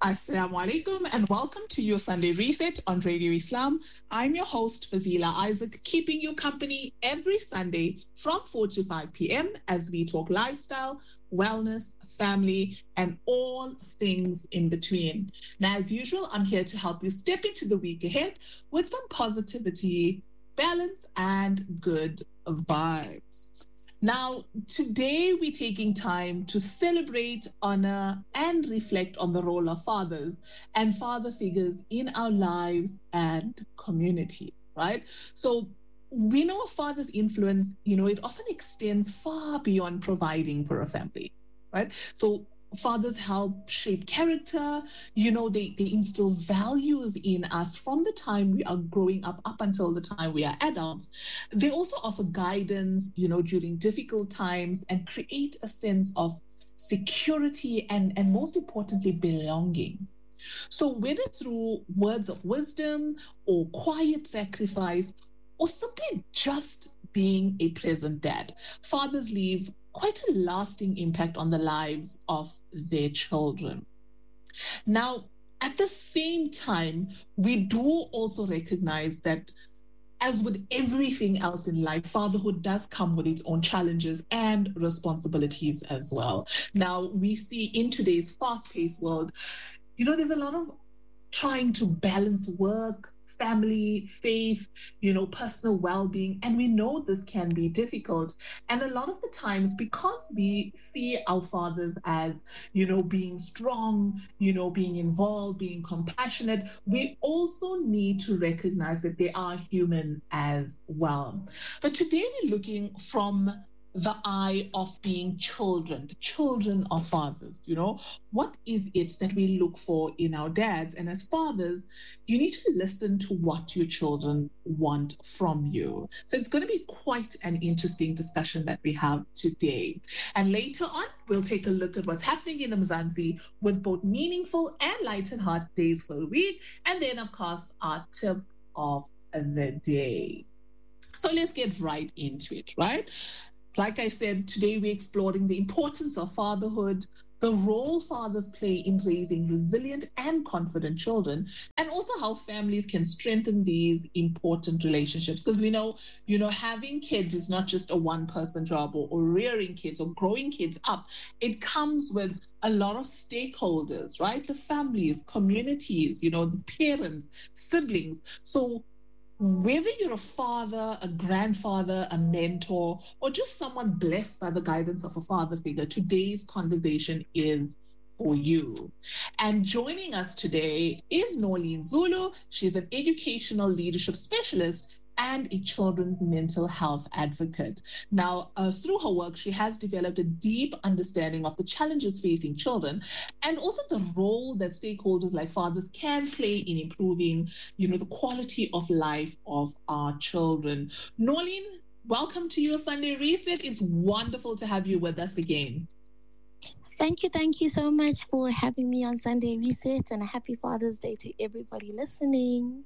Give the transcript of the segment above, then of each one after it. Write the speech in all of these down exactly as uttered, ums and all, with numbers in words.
Assalamu alaikum and welcome to your Sunday Reset on Radio Islam. I'm your host, Fazila Isaac, keeping you company every Sunday from four to five p.m. as we talk lifestyle, wellness, family, and all things in between. Now, as usual, I'm here to help you step into the week ahead with some positivity, balance, and good vibes. Now, today we're taking time to celebrate, honor, and reflect on the role of fathers and father figures in our lives and communities, right? So we know a father's influence, you know, it often extends far beyond providing for a family, right? So fathers help shape character, you know, they, they instill values in us from the time we are growing up, up until the time we are adults. They also offer guidance, you know, during difficult times and create a sense of security and, and most importantly, belonging. So whether through words of wisdom or quiet sacrifice, or simply just being a present dad, fathers leave quite a lasting impact on the lives of their children. Now, at the same time, we do also recognize that, as with everything else in life, fatherhood does come with its own challenges and responsibilities as well. Now, we see in today's fast-paced world, you know, there's a lot of trying to balance work, family, faith, you know, personal well-being. And we know this can be difficult. And a lot of the times, because we see our fathers as, you know, being strong, you know, being involved, being compassionate, we also need to recognize that they are human as well. But today we're looking from the eye of being children, the children of fathers, you know, what is it that we look for in our dads? And as fathers, you need to listen to what your children want from you. So it's going to be quite an interesting discussion that we have today. And later on, we'll take a look at what's happening in Mzansi with both meaningful and lighten-hearted days for the week. And then, of course, our tip of the day. So let's get right into it, right? Like I said, today we're exploring the importance of fatherhood, the role fathers play in raising resilient and confident children, and also how families can strengthen these important relationships. Because we know, you know, having kids is not just a one-person job, or, or rearing kids or growing kids up. It comes with a lot of stakeholders, right? The families, communities, you know, the parents, siblings. So whether you're a father, a grandfather, a mentor, or just someone blessed by the guidance of a father figure, today's conversation is for you. And joining us today is Norleen Zulu. She's an educational leadership specialist and a children's mental health advocate. Now, uh, through her work, she has developed a deep understanding of the challenges facing children and also the role that stakeholders like fathers can play in improving, you know, the quality of life of our children. Norleen, welcome to your Sunday Reset. It's wonderful to have you with us again. Thank you. Thank you so much for having me on Sunday Reset, and a happy Father's Day to everybody listening.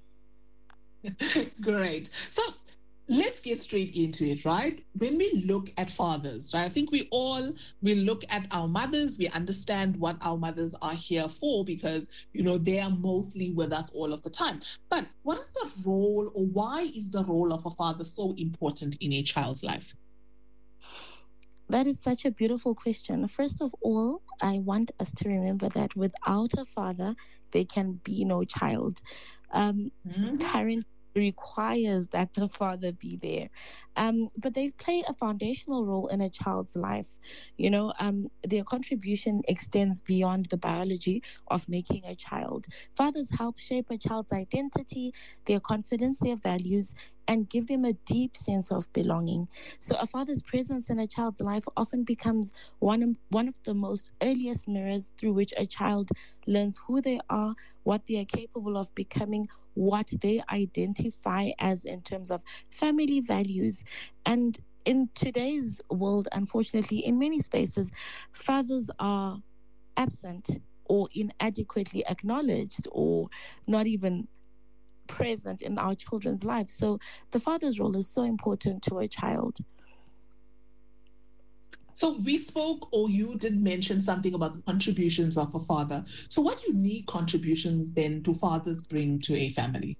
Great. So let's get straight into it, right? When we look at fathers, right, I think we all, we look at our mothers, we understand what our mothers are here for because, you know, they are mostly with us all of the time. But what is the role, or why is the role of a father so important in a child's life? That is such a beautiful question. First of all, I want us to remember that without a father, there can be no child. Um, mm-hmm. Parent requires that the father be there. Um, but they play a foundational role in a child's life. You know, um, their contribution extends beyond the biology of making a child. Fathers help shape a child's identity, their confidence, their values, and give them a deep sense of belonging. So a father's presence in a child's life often becomes one, one of the most earliest mirrors through which a child learns who they are, what they are capable of becoming, what they identify as in terms of family values. And in today's world, unfortunately, in many spaces, fathers are absent or inadequately acknowledged or not even present in our children's lives. So the father's role is so important to a child. So we spoke, or you did mention something about the contributions of a father. So what unique contributions then do fathers bring to a family?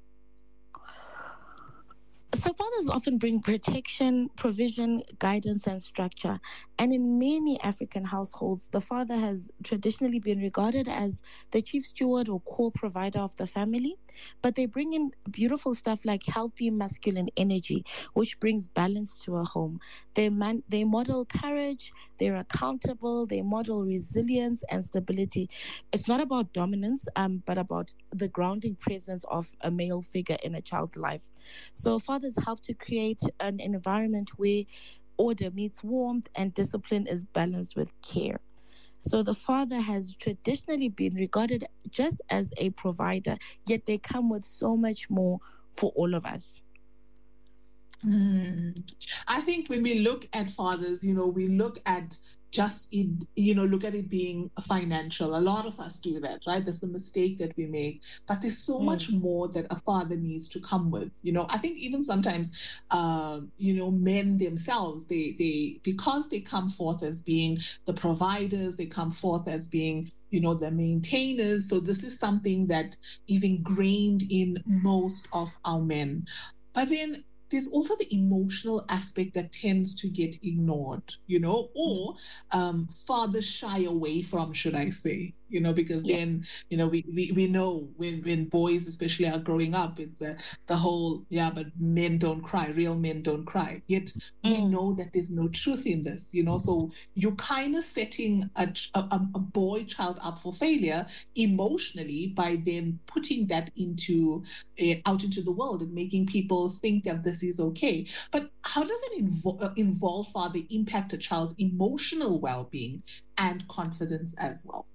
So fathers often bring protection, provision, guidance, and structure. And in many African households, the father has traditionally been regarded as the chief steward or core provider of the family. But they bring in beautiful stuff like healthy masculine energy, which brings balance to a home. They man- they model courage, they're accountable, they model resilience and stability. It's not about dominance, um, but about the grounding presence of a male figure in a child's life. So fathers help to create an environment where order meets warmth and discipline is balanced with care. So the father has traditionally been regarded just as a provider, yet they come with so much more for all of us. Mm. I think when we look at fathers, you know, we look at just in, you know, look at it being financial. A lot of us do that, right? That's the mistake that we make. But there's so mm. much more that a father needs to come with. You know, I think even sometimes, uh, you know, men themselves, they, they, because they come forth as being the providers, they come forth as being, you know, the maintainers. So this is something that is ingrained in most of our men. But then there's also the emotional aspect that tends to get ignored, you know, or um, fathers shy away from, should I say, you know, because yeah. then, you know, we, we, we know when, when boys especially are growing up, it's uh, the whole, yeah, but men don't cry, real men don't cry. Yet mm. we know that there's no truth in this, you know, so you're kind of setting a, a, a boy child up for failure emotionally by then putting that into uh, out into the world and making people think that this is okay. But how does it invo- uh, involve father impact a child's emotional well-being and confidence as well?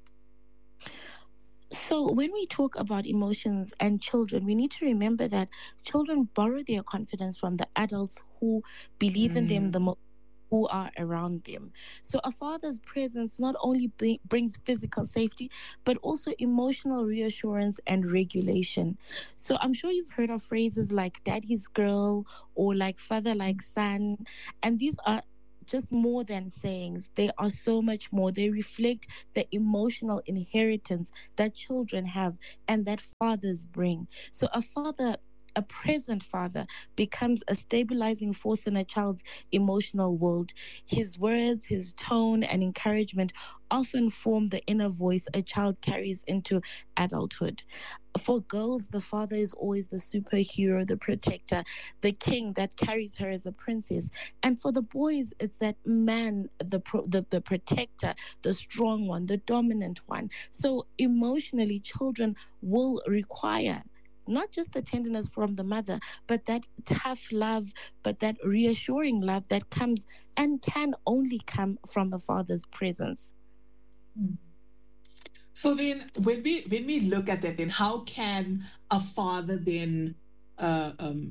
So when we talk about emotions and children, we need to remember that children borrow their confidence from the adults who believe mm. in them the most, who are around them. So a father's presence not only b- brings physical safety, but also emotional reassurance and regulation. So I'm sure you've heard of phrases like daddy's girl or like father like son, and these are just more than sayings. They are so much more. They reflect the emotional inheritance that children have and that fathers bring. So a father, a present father, becomes a stabilizing force in a child's emotional world. His words, his tone, and encouragement often form the inner voice a child carries into adulthood. For girls, the father is always the superhero, the protector, the king that carries her as a princess. And for the boys, it's that man, the pro- the, the protector, the strong one, the dominant one. So emotionally, children will require not just the tenderness from the mother, but that tough love, but that reassuring love that comes and can only come from a father's presence. Mm. So then when we when we look at that, then how can a father then uh, um,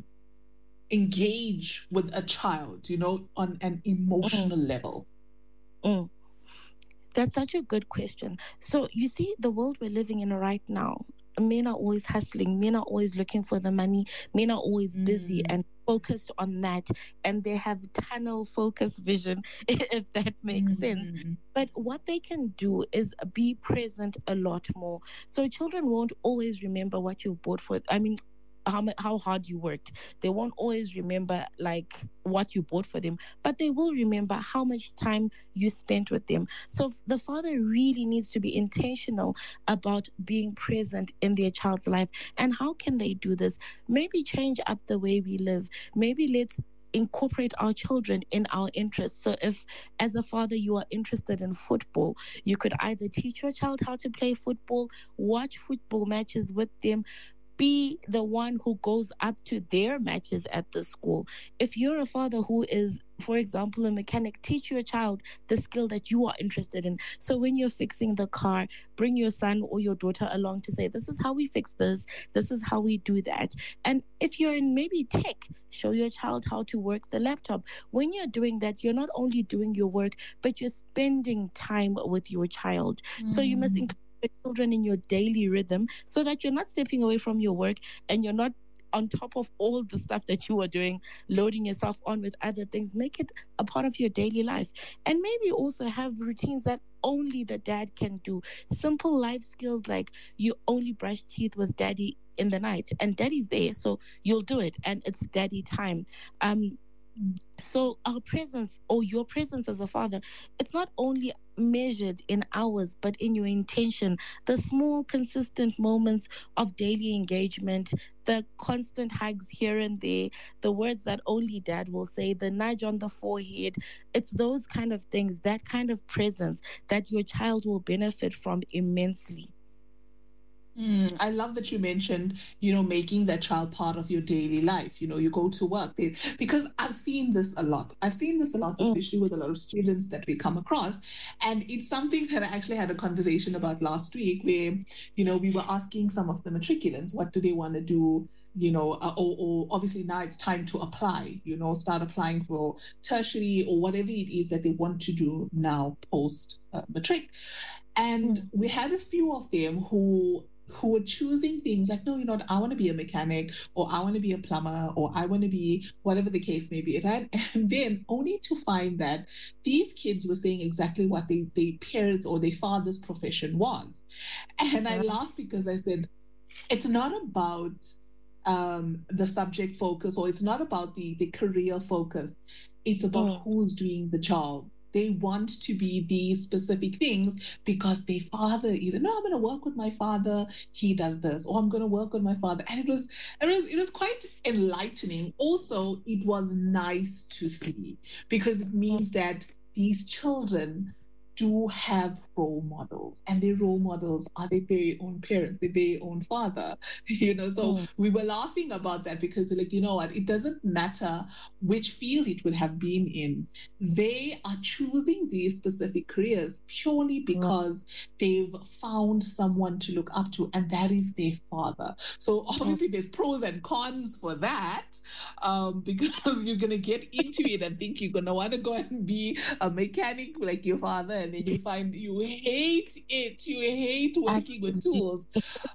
engage with a child, you know, on an emotional mm. level? Mm. That's such a good question. So you see, the world we're living in right now, men are always hustling, men are always looking for the money, men are always mm. busy and focused on that, and they have tunnel focus vision, if that makes mm. sense. But what they can do is be present a lot more. So children won't always remember what you've bought for, I mean, how how hard you worked. They won't always remember like what you bought for them, but they will remember how much time you spent with them. So the father really needs to be intentional about being present in their child's life. And how can they do this? Maybe change up the way we live. Maybe let's incorporate our children in our interests. So if as a father you are interested in football, you could either teach your child how to play football, watch football matches with them, be the one who goes up to their matches at the school. If you're a father who is, for example, a mechanic, teach your child the skill that you are interested in. So when you're fixing the car, bring your son or your daughter along to say, this is how we fix this, this is how we do that. And if you're in maybe tech, show your child how to work the laptop. When you're doing that, you're not only doing your work, but you're spending time with your child. Mm. So you must include children in your daily rhythm so that you're not stepping away from your work and you're not on top of all the stuff that you are doing, loading yourself on with other things. Make it a part of your daily life. And maybe also have routines that only the dad can do. Simple life skills like you only brush teeth with daddy in the night, and daddy's there, so you'll do it, and it's daddy time. Um, so our presence, or your presence as a father, it's not only measured in hours, but in your intention. The small, consistent moments of daily engagement, the constant hugs here and there, the words that only dad will say, the nudge on the forehead. It's those kind of things, that kind of presence that your child will benefit from immensely. Mm, I love that you mentioned, you know, making that child part of your daily life. You know, you go to work they, because I've seen this a lot. I've seen this a lot, especially with a lot of students that we come across. And it's something that I actually had a conversation about last week where, you know, we were asking some of the matriculants, what do they want to do? You know, uh, or, or obviously now it's time to apply, you know, start applying for tertiary or whatever it is that they want to do now post uh, matric. And mm. we had a few of them who who were choosing things like, no, you know, I want to be a mechanic, or I want to be a plumber, or I want to be whatever the case may be, right? And then only to find that these kids were saying exactly what they, their parents or their father's profession was. And I laughed because I said, it's not about um, the subject focus, or it's not about the, the career focus. It's about oh. who's doing the job. They want to be these specific things because their father either, no, I'm going to work with my father, he does this, or I'm going to work with my father. And it was, it was, it was quite enlightening. Also, it was nice to see because it means that these children do have role models, and their role models are their very own parents, their very own father, you know. So mm. we were laughing about that because, like, you know what, it doesn't matter which field it would have been in. They are choosing these specific careers purely because mm. they've found someone to look up to, and that is their father. So obviously mm. there's pros and cons for that, um, because you're going to get into it and think you're going to want to go and be a mechanic like your father, and then you find you hate it. You hate working with tools.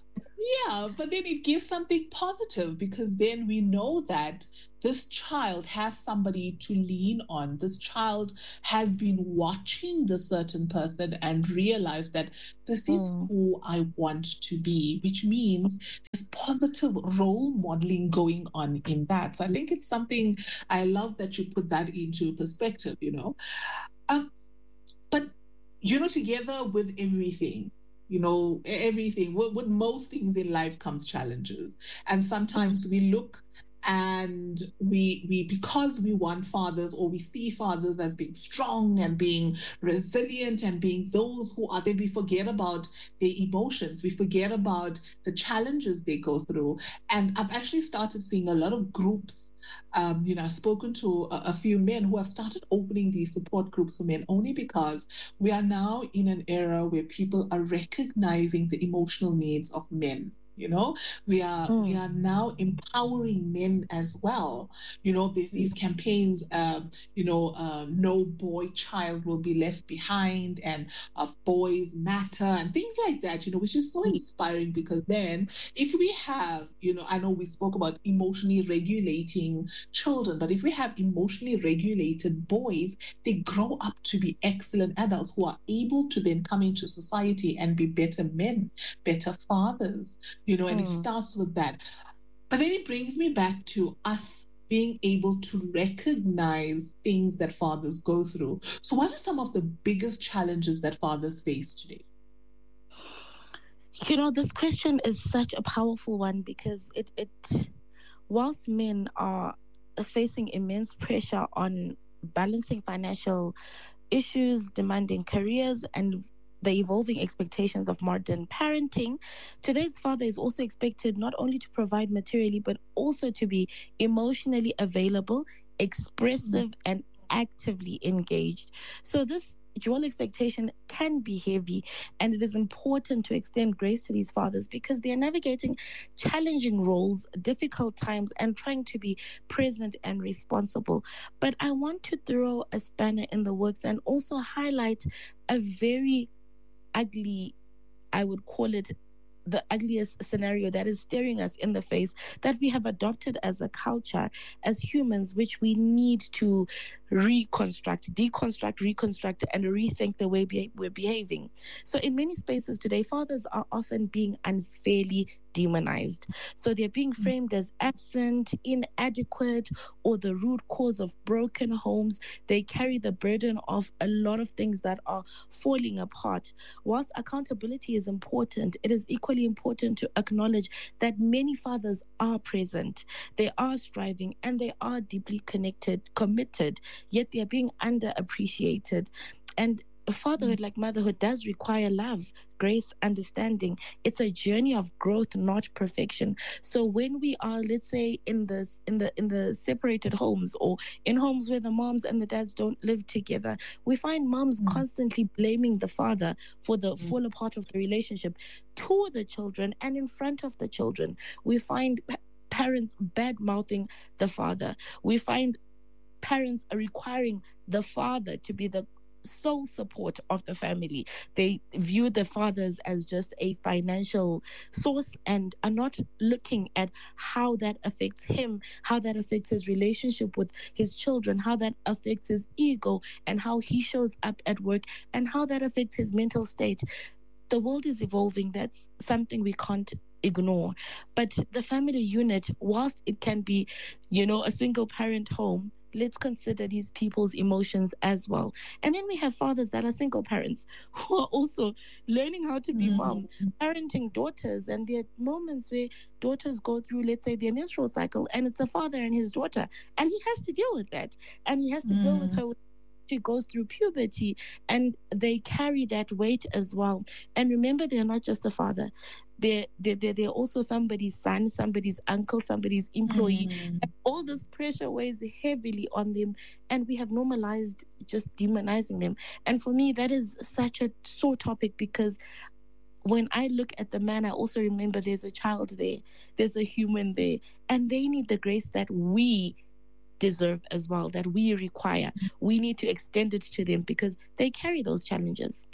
Yeah, but then it gives something positive because then we know that this child has somebody to lean on. This child has been watching the certain person and realized that this is mm. who I want to be, which means there's positive role modeling going on in that. So I think it's something, I love that you put that into perspective, you know. Um, But, you know, together with everything, you know, everything, with, with most things in life comes challenges. And sometimes we look and we, we, because we want fathers, or we see fathers as being strong and being resilient and being those who are, then we forget about their emotions. We forget about the challenges they go through. And I've actually started seeing a lot of groups. Um, you know, I've spoken to a, a few men who have started opening these support groups for men only because we are now in an era where people are recognizing the emotional needs of men. You know, we are mm. we are now empowering men as well. You know, there's these campaigns, um, you know, uh, no boy child will be left behind, and uh, boys matter, and things like that, you know, which is so inspiring because then if we have, you know, I know we spoke about emotionally regulating children, but if we have emotionally regulated boys, they grow up to be excellent adults who are able to then come into society and be better men, better fathers. You know, and mm. it starts with that. But then it brings me back to us being able to recognize things that fathers go through. So what are some of the biggest challenges that fathers face today? You know, this question is such a powerful one because it, it whilst men are facing immense pressure on balancing financial issues, demanding careers, and the evolving expectations of modern parenting, today's father is also expected not only to provide materially, but also to be emotionally available, expressive, mm-hmm. and actively engaged. So this dual expectation can be heavy, and it is important to extend grace to these fathers because they are navigating challenging roles, difficult times, and trying to be present and responsible. But I want to throw a spanner in the works and also highlight a very ugly, I would call it, the ugliest scenario that is staring us in the face that we have adopted as a culture, as humans, which we need to reconstruct, deconstruct, reconstruct, and rethink the way be- we're behaving. So in many spaces today, fathers are often being unfairly demonized. So they're being framed as absent, inadequate, or the root cause of broken homes. They carry the burden of a lot of things that are falling apart. Whilst accountability is important, it is equally important to acknowledge that many fathers are present, they are striving, and they are deeply connected, committed, yet they are being underappreciated. And fatherhood, like motherhood, does require love, grace, understanding. It's a journey of growth, not perfection. So when we are, let's say, in the in the in the separated homes, or in homes where the moms and the dads don't live together, we find moms mm. constantly blaming the father for the mm. fall apart of the relationship to the children and in front of the children. We find parents bad mouthing the father. We find parents are requiring the father to be the sole support of the family. They view the fathers as just a financial source and are not looking at how that affects him, how that affects his relationship with his children, how that affects his ego, and how he shows up at work, and how that affects his mental state. The world is evolving. That's something we can't ignore. But the family unit, whilst it can be, you know, a single parent home, let's consider these people's emotions as well. And then we have fathers that are single parents who are also learning how to be mm-hmm. mom, parenting daughters. And there are moments where daughters go through, let's say, their menstrual cycle, and it's a father and his daughter, and he has to deal with that. And he has to mm-hmm. deal with her when she goes through puberty, and they carry that weight as well. And remember, they're not just a father. They're, they're, they're also somebody's son, somebody's uncle, somebody's employee. Mm. And all this pressure weighs heavily on them, and we have normalized just demonizing them. And for me, that is such a sore topic, because when I look at the man, I also remember there's a child there, there's a human there, and they need the grace that we deserve as well, that we require. We need to extend it to them because they carry those challenges.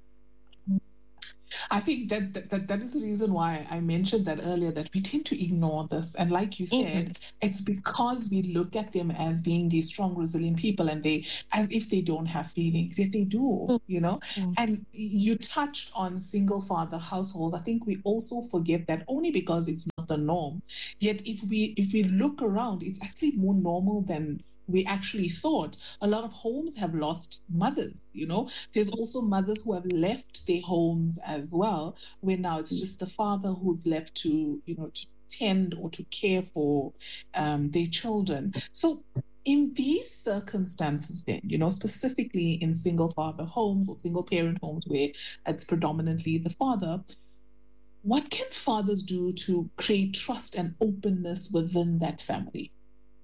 I think that, that that is the reason why I mentioned that earlier, that we tend to ignore this. And like you said, mm-hmm. it's because we look at them as being these strong, resilient people, and they, as if they don't have feelings, yet they do, mm-hmm. you know. Mm-hmm. And you touched on single father households. I think we also forget that only because it's not the norm. Yet if we if we look around, it's actually more normal than we actually thought. A lot of homes have lost mothers, you know. There's also mothers who have left their homes as well, where now it's just the father who's left to, you know, to tend or to care for um, their children. So in these circumstances then, you know, specifically in single father homes or single parent homes where it's predominantly the father, what can fathers do to create trust and openness within that family?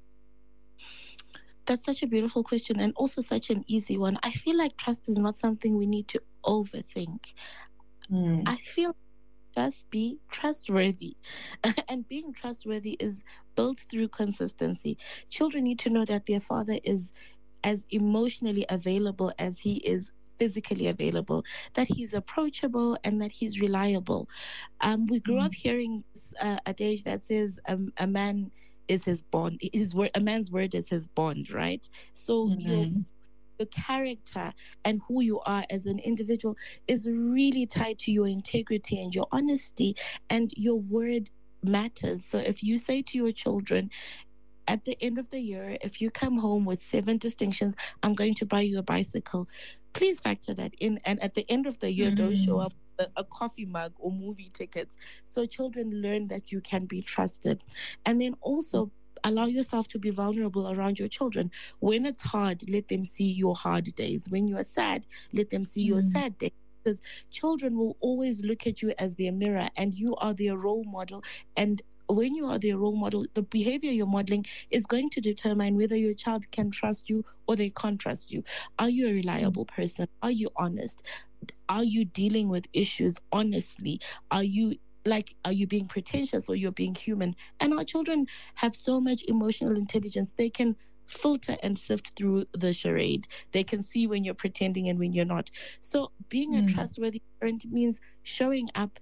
That's such a beautiful question, and also such an easy one. I feel like trust is not something we need to overthink. Mm. I feel just be trustworthy. And being trustworthy is built through consistency. Children need to know that their father is as emotionally available as he is physically available, that he's approachable, and that he's reliable. Um, we grew mm. up hearing uh, a adage that says um, a man is his bond, his word, a man's word is his bond, right? So mm-hmm. your, your character and who you are as an individual is really tied to your integrity and your honesty, and your word matters. So if you say to your children, at the end of the year, if you come home with seven distinctions, I'm going to buy you a bicycle, please factor that in. And at the end of the year, mm-hmm. don't show up a coffee mug or movie tickets. So children learn that you can be trusted. And then also allow yourself to be vulnerable around your children. When it's hard, let them see your hard days. When you are sad, let them see mm. your sad days. Because children will always look at you as their mirror, and you are their role model. And when you are their role model, the behavior you're modeling is going to determine whether your child can trust you or they can't trust you. Are you a reliable person? Are you honest? Are you dealing with issues honestly? Are you like, are you being pretentious, or you're being human? And our children have so much emotional intelligence. They can filter and sift through the charade. They can see when you're pretending and when you're not. So being mm. a trustworthy parent means showing up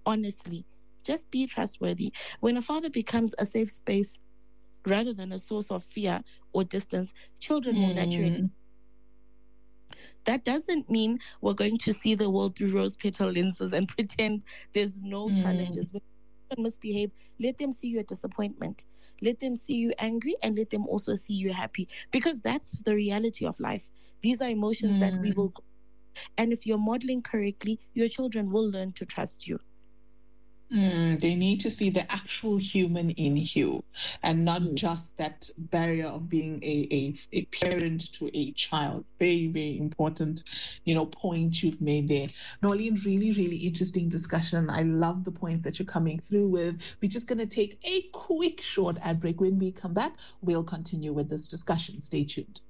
honestly. Just be trustworthy. When a father becomes a safe space rather than a source of fear or distance, children mm. will naturally. That doesn't mean we're going to see the world through rose petal lenses and pretend there's no mm. challenges. When children misbehave, let them see your disappointment. Let them see you angry, and let them also see you happy, because that's the reality of life. These are emotions mm. that we will. And if you're modeling correctly, your children will learn to trust you. Mm, they need to see the actual human in you, and not yes. just that barrier of being a, a, a parent to a child. Very, very important, you know, point you've made there. Norleen, really, really interesting discussion. I love the points that you're coming through with. We're just going to take a quick short ad break. When we come back, we'll continue with this discussion. Stay tuned.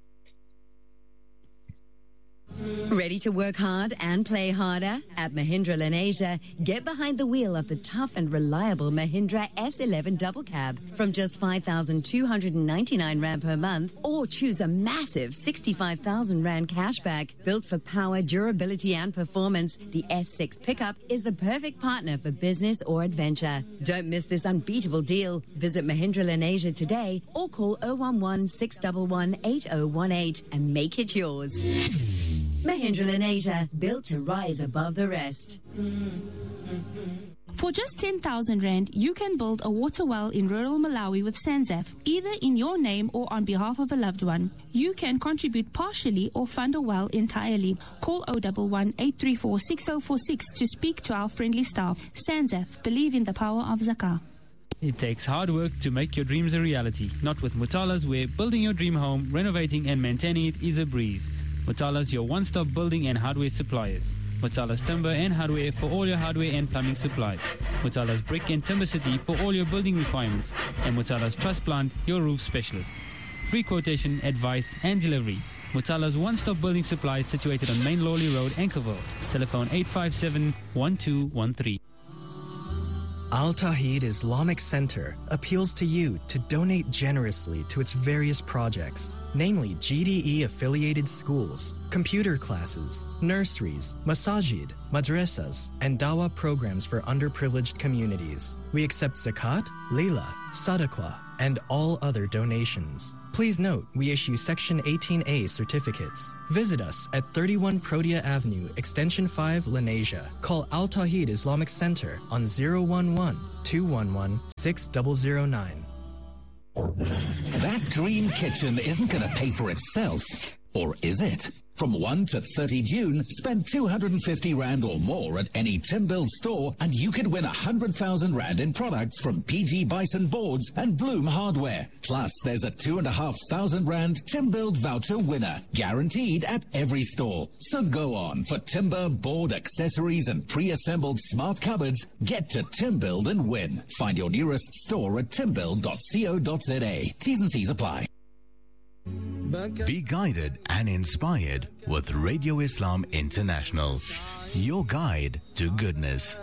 Ready to work hard and play harder? At Mahindra Lenasia, get behind the wheel of the tough and reliable Mahindra S eleven Double Cab from just five thousand two hundred ninety-nine rand per month, or choose a massive sixty-five thousand rand cashback. Built for power, durability and performance, the S six pickup is the perfect partner for business or adventure. Don't miss this unbeatable deal. Visit Mahindra Lenasia today or call zero one one, six one one, eight zero one eight and make it yours. Mahindra Lenasia, built to rise above the rest. For just ten thousand rand, you can build a water well in rural Malawi with SANZAF, either in your name or on behalf of a loved one. You can contribute partially or fund a well entirely. Call zero one one, eight three four, six zero four six to speak to our friendly staff. SANZAF, believe in the power of Zakah. It takes hard work to make your dreams a reality. Not with Mutala's, where building your dream home, renovating and maintaining it is a breeze. Mutala's, your one-stop building and hardware suppliers. Mutala's Timber and Hardware for all your hardware and plumbing supplies. Mutala's Brick and Timber City for all your building requirements. And Mutala's Truss Plant, your roof specialists. Free quotation, advice and delivery. Mutala's one-stop building supplies, situated on Main Lawley Road, Anchorville. Telephone eight five seven, one two one three. Al Tawheed Islamic Center appeals to you to donate generously to its various projects, namely G D E-affiliated schools, computer classes, nurseries, masajid, madrasas, and dawah programs for underprivileged communities. We accept zakat, lila, sadaqah, and all other donations. Please note, we issue Section eighteen A certificates. Visit us at thirty-one Protea Avenue, Extension five, Lenasia. Call Al Tawheed Islamic Center on zero one one, two one one, six zero zero nine. That dream kitchen isn't going to pay for itself, or is it? From first to thirtieth June, spend two hundred fifty rand or more at any Timbuild store and you could win one hundred thousand rand in products from P G Bison Boards and Bloom Hardware. Plus, there's a two thousand five hundred rand Timbuild voucher winner, guaranteed at every store. So go on, for timber, board, accessories and pre-assembled smart cupboards, get to Timbuild and win. Find your nearest store at timbuild dot co dot za. T's and C's apply. Be guided and inspired with Radio Islam International, your guide to goodness.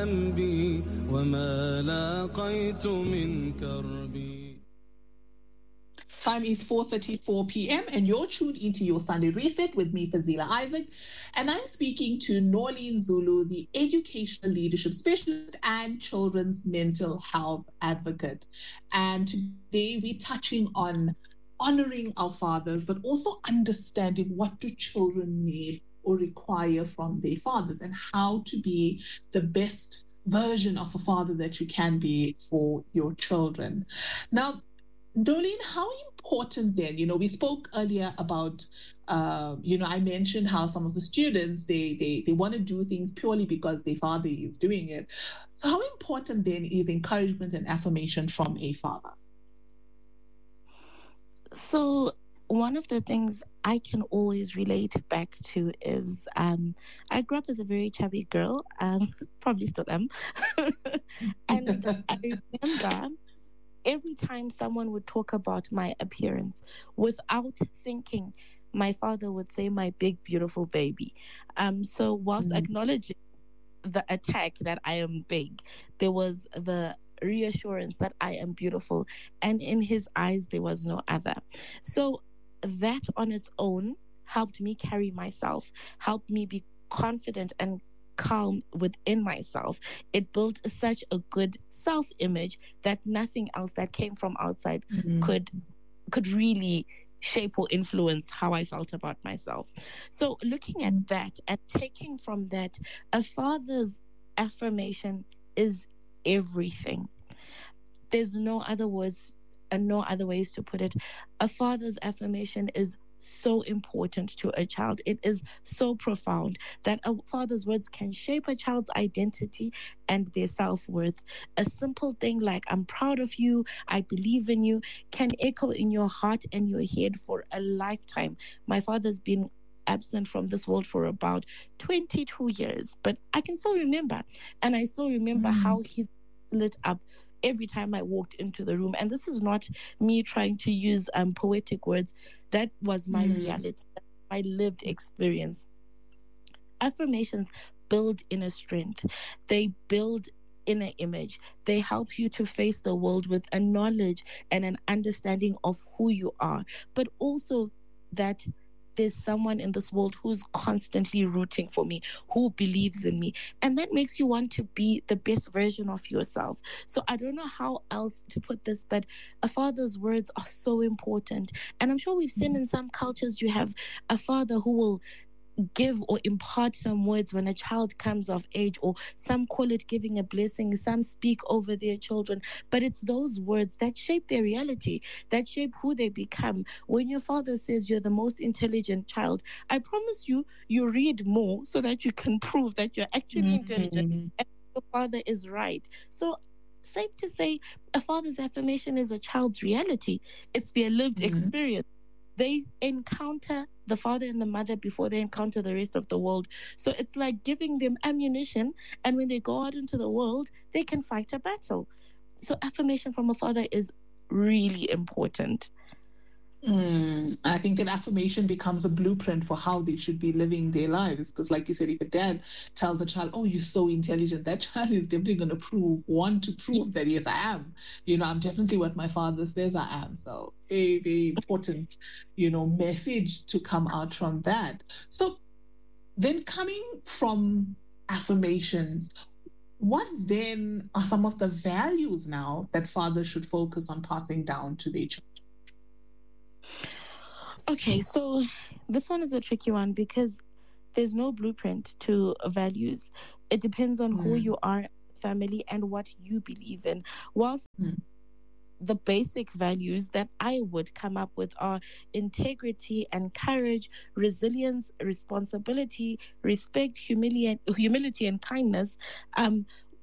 Time is four thirty-four p.m. and you're tuned into your Sunday Reset with me, Fazila Isaac, and I'm speaking to Norleen Zulu, the Educational Leadership Specialist and Children's Mental Health Advocate. And today we're touching on honoring our fathers, but also understanding what do children need or require from their fathers, and how to be the best version of a father that you can be for your children. Now, Norleen, how important then, you know, we spoke earlier about, uh, you know, I mentioned how some of the students, they, they, they want to do things purely because their father is doing it. So how important then is encouragement and affirmation from a father? So one of the things I can always relate back to is um, I grew up as a very chubby girl, um, probably still am. And I remember every time someone would talk about my appearance, without thinking, my father would say, "My big, beautiful baby." Um, so whilst mm-hmm. acknowledging the attack that I am big, there was the reassurance that I am beautiful, and in his eyes there was no other. So that on its own helped me carry myself, helped me be confident and calm within myself. It built such a good self-image that nothing else that came from outside mm-hmm. could could really shape or influence how I felt about myself. So looking at that and taking from that, a father's affirmation is everything. There's no other words and no other ways to put it. A father's affirmation is so important to a child. It is so profound that a father's words can shape a child's identity and their self-worth. A simple thing like, I'm proud of you, I believe in you, can echo in your heart and your head for a lifetime. My father's been absent from this world for about twenty-two years, but I can still remember. And I still remember mm. how he lit up every time I walked into the room. And this is not me trying to use um, poetic words. That was my mm. reality, my lived experience. Affirmations build inner strength. They build inner image. They help you to face the world with a knowledge and an understanding of who you are, but also that there's someone in this world who's constantly rooting for me, who believes in me. And that makes you want to be the best version of yourself. So I don't know how else to put this, but a father's words are so important. And I'm sure we've seen in some cultures, you have a father who will give or impart some words when a child comes of age, or some call it giving a blessing, some speak over their children, but it's those words that shape their reality, that shape who they become. When your father says you're the most intelligent child, I promise you, you read more so that you can prove that you're actually mm-hmm. intelligent and your father is right. So safe to say, a father's affirmation is a child's reality. It's their lived mm-hmm. experience. They encounter the father and the mother before they encounter the rest of the world. So it's like giving them ammunition, and when they go out into the world, they can fight a battle. So affirmation from a father is really important. Mm, I think that affirmation becomes a blueprint for how they should be living their lives. Because like you said, if a dad tells the child, oh, you're so intelligent, that child is definitely going to prove, want to prove that, yes, I am. You know, I'm definitely what my father says I am. So very, very important, you know, message to come out from that. So then coming from affirmations, what then are some of the values now that fathers should focus on passing down to their children? Okay, so this one is a tricky one because there's no blueprint to values. It depends on mm. who you are, family, and what you believe in. Whilst mm. the basic values that I would come up with are integrity and courage, resilience, responsibility, respect, humility, humility and kindness, um,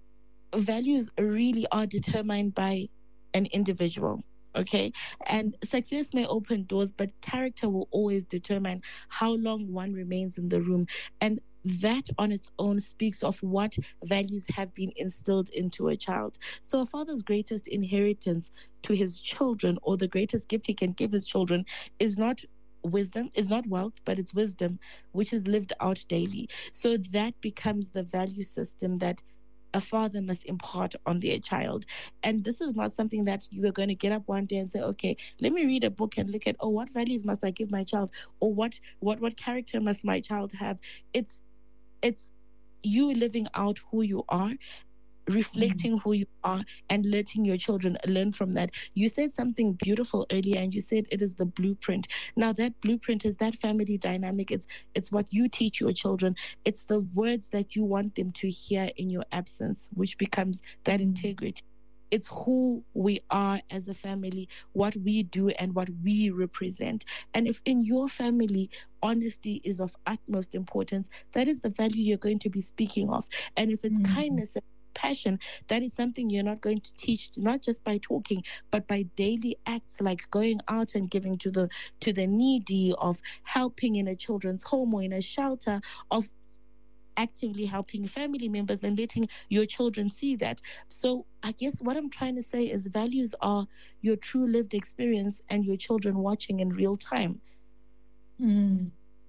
values really are determined by an individual. Okay, and success may open doors, but character will always determine how long one remains in the room. And that on its own speaks of what values have been instilled into a child. So a father's greatest inheritance to his children, or the greatest gift he can give his children, is not wisdom, is not wealth, but it's wisdom, which is lived out daily. So that becomes the value system that a father must impart on their child. And this is not something that you are going to get up one day and say, okay, let me read a book and look at, oh, what values must I give my child? Or what what what character must my child have? It's it's you living out who you are, reflecting mm-hmm. who you are, and letting your children learn from that. You said something beautiful earlier, and you said it is the blueprint. Now that blueprint is that family dynamic. It's it's what you teach your children. It's the words that you want them to hear in your absence, which becomes that integrity. It's who we are as a family, what we do and what we represent. And if in your family, honesty is of utmost importance, that is the value you're going to be speaking of. And if it's mm-hmm. kindness and passion, that is something you're not going to teach, not just by talking, but by daily acts like going out and giving to the to the needy, of helping in a children's home or in a shelter, of actively helping family members and letting your children see that. So I guess what I'm trying to say is values are your true lived experience and your children watching in real time. Mm.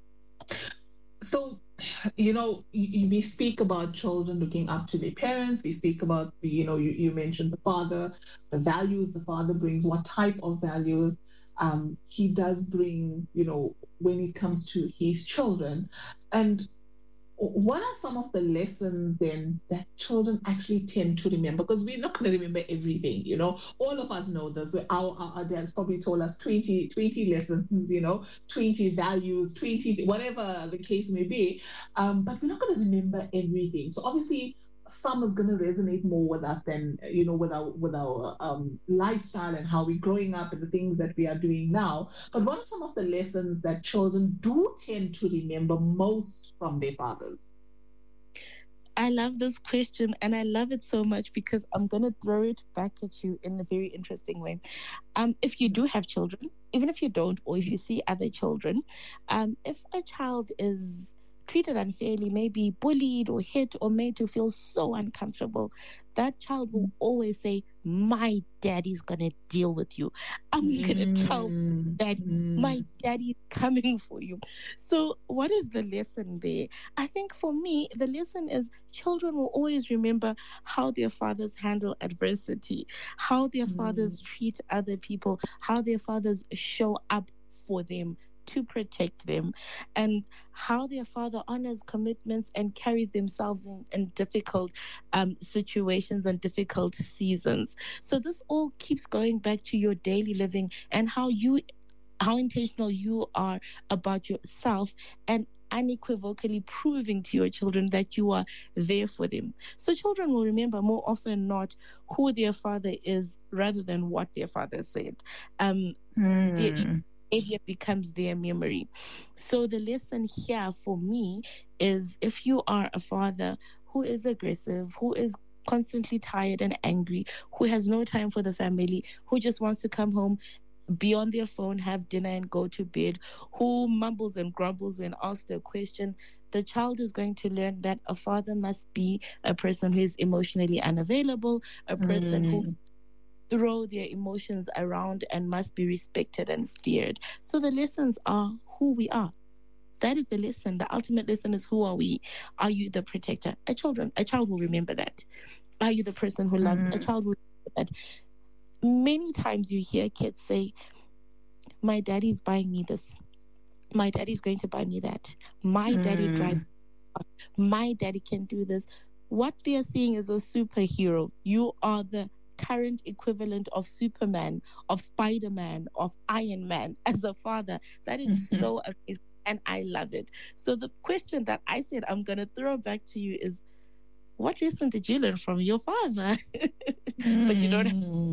So, you know, you, we speak about children looking up to their parents. We speak about, you know, you, you mentioned the father, the values the father brings, what type of values um, he does bring, you know, when it comes to his children. And what are some of the lessons then that children actually tend to remember? Because we're not going to remember everything, you know. All of us know this. Our, our, our dads probably told us twenty, twenty lessons, you know, twenty values, twenty, whatever the case may be. Um, but we're not going to remember everything. So obviously, some is going to resonate more with us than, you know, with our with our um, lifestyle and how we're growing up and the things that we are doing now. But what are some of the lessons that children do tend to remember most from their fathers? I love this question, and I love it so much because I'm going to throw it back at you in a very interesting way. Um, if you do have children, even if you don't, or if you see other children, um, if a child is treated unfairly, maybe bullied or hit or made to feel so uncomfortable, that child will always say, my daddy's gonna deal with you. I'm mm. gonna tell daddy, mm. my daddy's coming for you. So what is the lesson there? I think for me, the lesson is children will always remember how their fathers handle adversity, how their mm. fathers treat other people, how their fathers show up for them, to protect them, and how their father honors commitments and carries themselves in, in difficult um, situations and difficult seasons. So this all keeps going back to your daily living and how you, how intentional you are about yourself, and unequivocally proving to your children that you are there for them. So children will remember more often not who their father is rather than what their father said. Um, mm. the, Behavior becomes their memory. So the lesson here for me is, if you are a father who is aggressive, who is constantly tired and angry, who has no time for the family, who just wants to come home, be on their phone, have dinner and go to bed, who mumbles and grumbles when asked a question, the child is going to learn that a father must be a person who is emotionally unavailable, a person mm. who throw their emotions around and must be respected and feared. So the lessons are who we are. That is the lesson. The ultimate lesson is, who are we? Are you the protector? A children, a child will remember that. Are you the person who loves? Mm. A child will remember that. Many times you hear kids say, my daddy's buying me this. My daddy's going to buy me that. My mm. daddy drives. My daddy can do this. What they are seeing is a superhero. You are the current equivalent of Superman, of Spider-Man, of Iron Man as a father. That is so amazing, and I love it. So the question that I said I'm going to throw back to you is, what lesson did you learn from your father? mm. But you don't have